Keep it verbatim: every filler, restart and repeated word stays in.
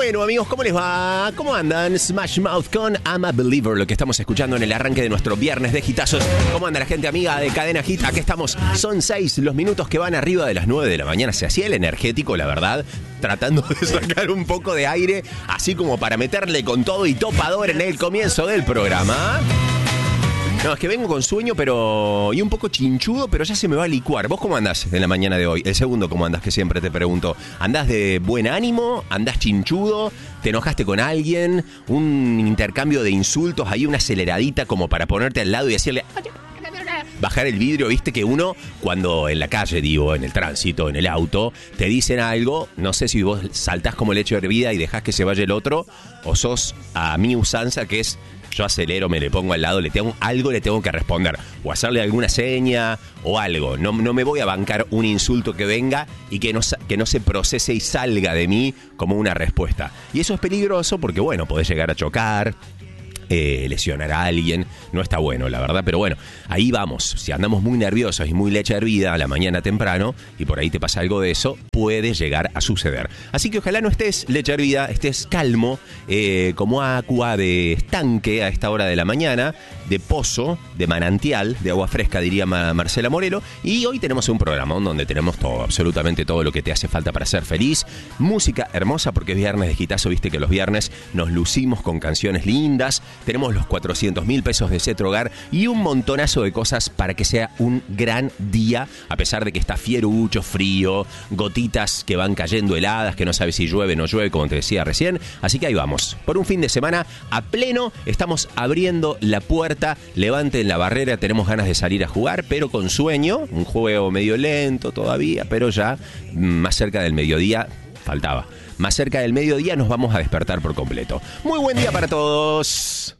Bueno, amigos, ¿cómo les va? ¿Cómo andan? Smash Mouth con I'm a Believer, lo que estamos escuchando en el arranque de nuestro viernes de hitazos. ¿Cómo anda la gente amiga de Cadena Hit? Aquí estamos. Son seis los minutos que van arriba de las nueve de la mañana. Se hacía el energético, la verdad, tratando de sacar un poco de aire, así como para meterle con todo y topador en el comienzo del programa. No, es que vengo con sueño, pero y un poco chinchudo, pero ya se me va a licuar. ¿Vos cómo andás en la mañana de hoy? El segundo, ¿cómo andás? Que siempre te pregunto. ¿Andás de buen ánimo? ¿Andás chinchudo? ¿Te enojaste con alguien? ¿Un intercambio de insultos? ¿Ahí una aceleradita como para ponerte al lado y decirle... bajar el vidrio? Viste que uno, cuando en la calle, digo, en el tránsito, en el auto, te dicen algo, no sé si vos saltás como leche hervida y dejás que se vaya el otro, o sos a mi usanza, que es... yo acelero, me le pongo al lado, le tengo algo, le tengo que responder. O hacerle alguna seña o algo. No, no me voy a bancar un insulto que venga y que no, que no se procese y salga de mí como una respuesta. Y eso es peligroso porque, bueno, podés llegar a chocar, eh, lesionar a alguien. No está bueno, la verdad. Pero bueno, ahí vamos. Si andamos muy nerviosos y muy leche hervida a la mañana temprano y por ahí te pasa algo de eso, puede llegar a suceder. Así que ojalá no estés leche hervida, estés calmo, eh, como agua de estanque a esta hora de la mañana, de pozo, de manantial, de agua fresca, diría Ma- Marcela Morelo. Y hoy tenemos un programa donde tenemos todo, absolutamente todo lo que te hace falta para ser feliz. Música hermosa, porque es viernes de hitazo, viste que los viernes nos lucimos con canciones lindas. Tenemos los cuatrocientos mil pesos de Cetro Hogar y un montonazo de cosas para que sea un gran día, a pesar de que está fierucho, frío, gotitas que van cayendo heladas, que no sabes si llueve o no llueve, como te decía recién. Así que ahí vamos, por un fin de semana a pleno, estamos abriendo la puerta, levanten la barrera, tenemos ganas de salir a jugar, pero con sueño, un juego medio lento todavía, pero ya más cerca del mediodía, faltaba, más cerca del mediodía nos vamos a despertar por completo. Muy buen día para todos.